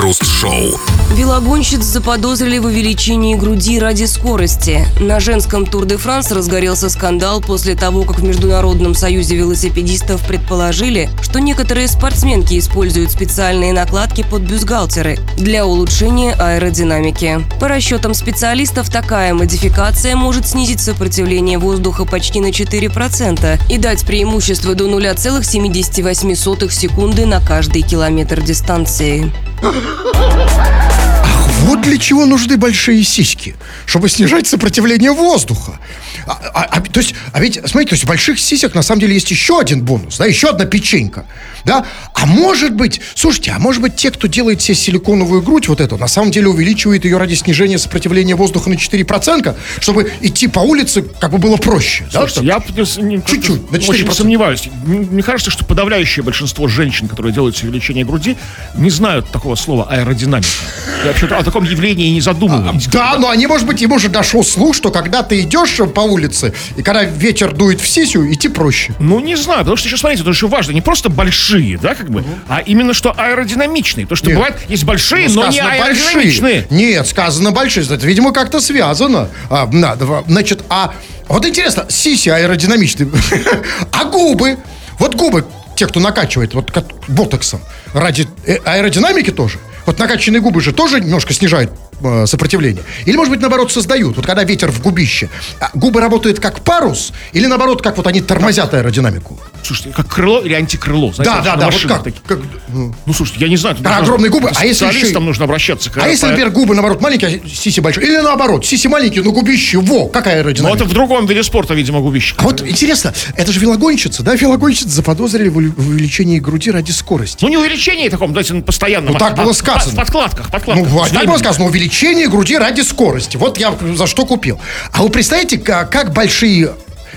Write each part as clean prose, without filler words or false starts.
Крем-хруст-шоу. Велогонщиц заподозрили в увеличении груди ради скорости. На женском Тур де Франс разгорелся скандал после того, как в Международном союзе велосипедистов предположили, что некоторые спортсменки используют специальные накладки под бюстгальтеры для улучшения аэродинамики. По расчетам специалистов, такая модификация может снизить сопротивление воздуха почти на 4% и дать преимущество до 0,78 секунды на каждый километр дистанции. Вот для чего нужны большие сиськи, чтобы снижать сопротивление воздуха. Ведь, смотрите, то есть у больших сисек на самом деле есть еще один бонус, да, еще одна печенька, да. А может быть, слушайте, те, кто делает себе силиконовую грудь вот эту, на самом деле увеличивает ее ради снижения сопротивления воздуха на 4%, чтобы идти по улице как бы было проще. Слушайте, да, я чуть-чуть, на 4%. Очень сомневаюсь. Мне кажется, что подавляющее большинство женщин, которые делают себе увеличение груди, не знают такого слова аэродинамика. Я вообще-то о таком явлении не задумываюсь. Да, но они, может быть, ему же дошел слух, что когда ты идешь по улице, и когда ветер дует в сисю, идти проще. Ну, не знаю, потому что еще, смотрите, это еще важно, не просто большие, да, как бы, а именно что аэродинамичные. Потому что Нет. бывает, есть большие, но не аэродинамичные. Большие. Нет, сказано большие, это, видимо, как-то связано. Значит, вот интересно, сиси аэродинамичные, а губы? Вот губы, те, кто накачивает, вот как ботоксом, ради аэродинамики тоже. Вот накачанные губы же тоже немножко снижают сопротивление. Или, может быть, наоборот, создают. Вот когда ветер в губище, губы работают как парус, или, наоборот, как вот они тормозят аэродинамику. Слушайте, как крыло или антикрыло? Знаете, Да, вот как. Ну, слушайте, я не знаю. Огромные губы, а если специалистам нужно обращаться. А если, например, губы, наоборот, маленькие, а сиси большие? Или наоборот, сиси маленькие, но губище, какая аэродинамика. Ну, это в другом виде спорта, видимо, губище. А вот интересно, это же велогонщица, да? Велогонщица заподозрили в увеличении груди ради скорости. Ну, не увеличение таком, знаете, постоянном. Ну, так было сказано. В подкладках. Так было сказано, увеличение груди ради скорости. Вот я за что купил. А вы представляете, как большие...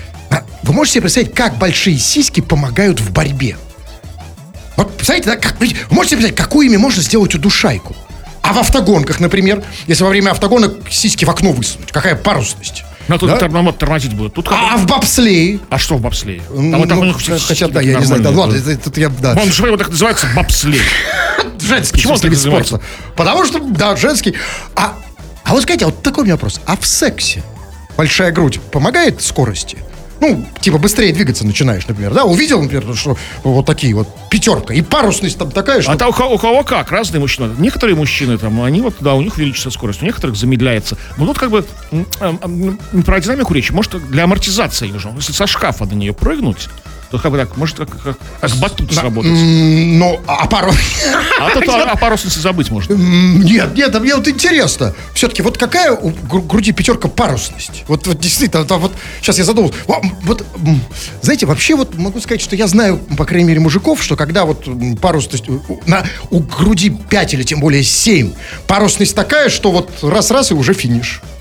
Вы можете себе представить, как большие сиськи помогают в борьбе? Вот, представляете, да, вы можете себе представить, какую ими можно сделать удушайку? А в автогонках, например, если во время автогона сиськи в окно высунуть, какая парусность? Ну, тут тормозить будут. Тут в бобслее? А что в бобслее? Хотя, да, я не знаю. Да, ладно, тут я... Да. Он же его так называется бобслей. Женский. Почему он так вид называется? спорта. Потому что, да, женский. А вот скажите, вот такой у меня вопрос. А в сексе большая грудь помогает скорости? Ну, типа быстрее двигаться начинаешь, например, да? Увидел, например, что вот такие вот пятерка, и парусность там такая, что... А у кого как? Разные мужчины. Некоторые мужчины там, они вот, да, у них увеличится скорость, у некоторых замедляется. Но тут как бы про аэродинамику речь. Может, для амортизации нужно. Если со шкафа на нее прыгнуть, то как бы так, может, как батут сработать. Ну, А парусницы забыть можно. Нет, мне вот интересно. Все-таки вот какая у груди пятерка парусность? Вот действительно, вот сейчас я задумался. Вот, знаете, вообще вот могу сказать, что я знаю, по крайней мере, мужиков, что когда вот парусность у груди 5 или тем более 7, парусность такая, что вот раз-раз и уже финиш.